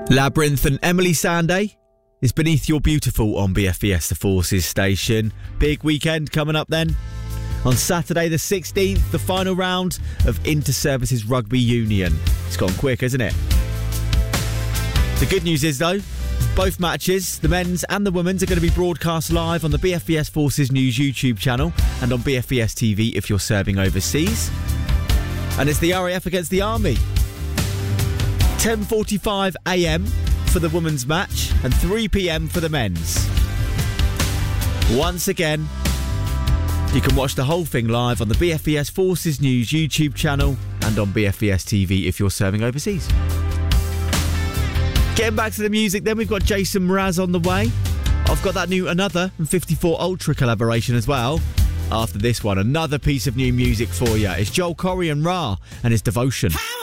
Labyrinth and Emily Sandé is Beneath Your Beautiful on BFBS The Forces station. Big weekend coming up then. On Saturday the 16th, the final round of Inter-Services Rugby Union. It's gone quick, hasn't it? The good news is, though, both matches, the men's and the women's, are going to be broadcast live on the BFBS Forces News YouTube channel and on BFBS TV if you're serving overseas. And it's the RAF against the Army. 10:45am for the women's match and 3pm for the men's. Once again, you can watch the whole thing live on the BFBS Forces News YouTube channel and on BFBS TV if you're serving overseas. Getting back to the music then, we've got Jason Mraz on the way. I've got that new Another and 54 Ultra collaboration as well. After this one, another piece of new music for you. It's Joel Corey and Ra and his Devotion.